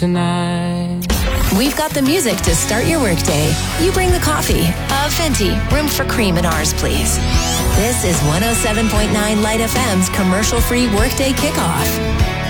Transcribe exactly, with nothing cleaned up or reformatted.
tonight. We've got the music to start your workday. You bring the coffee. Uh, Fenty, room for cream in ours, please. This is one oh seven point nine Light F M's commercial-free workday kickoff.